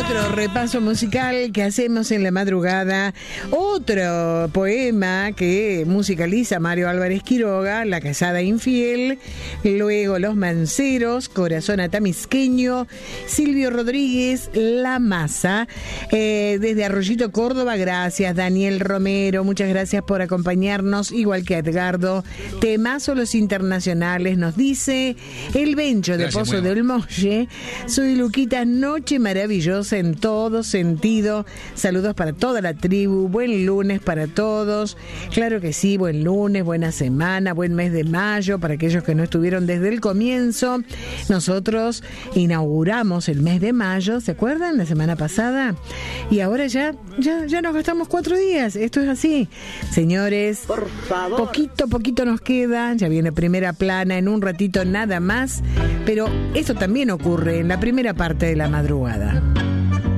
Otro repaso musical que hacemos en la madrugada, otro poema que musicaliza Mario Álvarez Quiroga, La casada infiel, luego Los manceros, Corazón atamisqueño, Silvio Rodríguez, La masa, desde Arroyito, Córdoba, gracias Daniel Romero, muchas gracias por acompañarnos, igual que Edgardo. Temazos los internacionales, nos dice el Bencho de Pozo del Molle. Soy Luquita, noche maravillosa en todo sentido. Saludos para toda la tribu, buen lunes para todos. Claro que sí, buen lunes, buena semana, buen mes de mayo para aquellos que no estuvieron desde el comienzo. Nosotros inauguramos el mes de mayo, ¿se acuerdan? La semana pasada. Y ahora ya nos gastamos 4 días. Esto es así. Señores, por favor. Poquito nos queda. Ya viene Primera Plana en un ratito nada más. Pero esto también ocurre en la primera parte de la madrugada.